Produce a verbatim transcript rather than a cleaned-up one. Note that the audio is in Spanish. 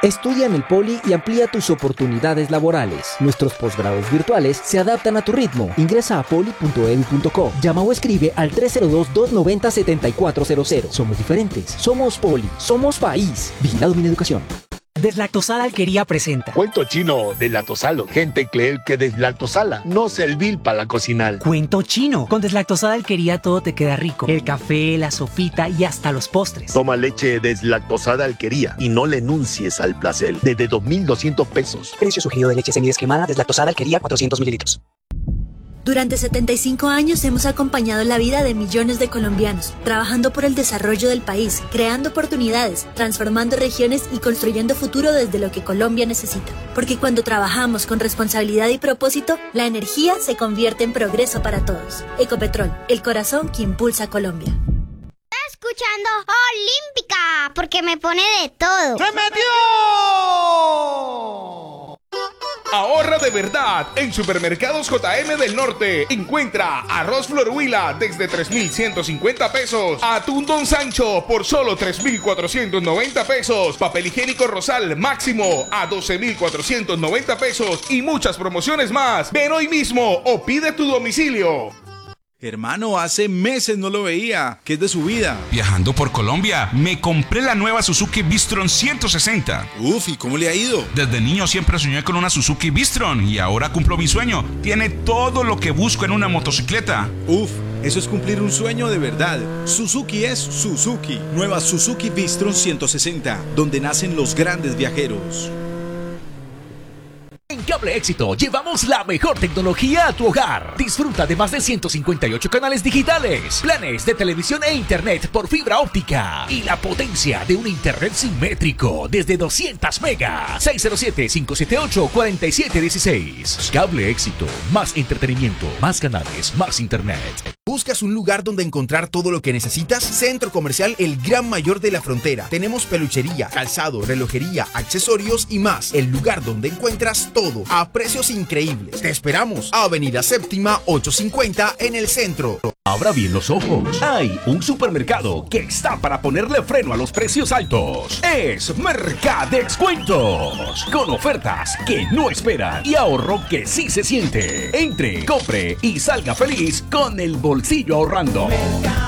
Estudia en el Poli y amplía tus oportunidades laborales. Nuestros posgrados virtuales se adaptan a tu ritmo. Ingresa a poli punto edu punto co. Llama o escribe al tres cero dos, dos nueve cero, siete cuatro cero cero. Somos diferentes. Somos Poli. Somos país. Vigilado Mineducación. Deslactosada Alquería presenta Cuento chino deslactosalo. Gente cree que deslactosala no servir para la cocinar. Cuento chino. Con Deslactosada Alquería todo te queda rico. El café, la sopita y hasta los postres. Toma leche deslactosada Alquería y no le enuncies al placer. Desde dos mil doscientos pesos. Precio sugerido de leche semidescremada Deslactosada Alquería cuatrocientos mililitros. Durante setenta y cinco años hemos acompañado la vida de millones de colombianos, trabajando por el desarrollo del país, creando oportunidades, transformando regiones y construyendo futuro desde lo que Colombia necesita. Porque cuando trabajamos con responsabilidad y propósito, la energía se convierte en progreso para todos. Ecopetrol, el corazón que impulsa a Colombia. Escuchando Olímpica, porque me pone de todo. ¡Se metió! Ahorra de verdad en Supermercados J M del Norte. Encuentra arroz Flor Huila desde tres mil ciento cincuenta pesos. Atún Don Sancho por solo tres mil cuatrocientos noventa pesos. Papel higiénico Rosal máximo a doce mil cuatrocientos noventa pesos. Y muchas promociones más. Ven hoy mismo o pide tu domicilio. Hermano, hace meses no lo veía. ¿Qué es de su vida? Viajando por Colombia, me compré la nueva Suzuki Bistron ciento sesenta. Uf, ¿y cómo le ha ido? Desde niño siempre soñé con una Suzuki Bistron y ahora cumplo mi sueño. Tiene todo lo que busco en una motocicleta. Uf, eso es cumplir un sueño de verdad. Suzuki es Suzuki. Nueva Suzuki Bistron ciento sesenta, donde nacen los grandes viajeros. En Cable Éxito llevamos la mejor tecnología a tu hogar. Disfruta de más de ciento cincuenta y ocho canales digitales, planes de televisión e internet por fibra óptica y la potencia de un internet simétrico desde doscientos megas. seis cero siete, cinco siete ocho, cuatro siete uno seis. Cable Éxito, más entretenimiento, más canales, más internet. ¿Buscas un lugar donde encontrar todo lo que necesitas? Centro Comercial El Gran Mayor de la Frontera. Tenemos peluchería, calzado, relojería, accesorios y más. El lugar donde encuentras todo a precios increíbles. Te esperamos. Avenida Séptima ochocientos cincuenta en el centro. Abra bien los ojos. Hay un supermercado que está para ponerle freno a los precios altos. Es Mercadexcuentos. Con ofertas que no esperan y ahorro que sí se siente. Entre, compre y salga feliz con el bolsillo ahorrando.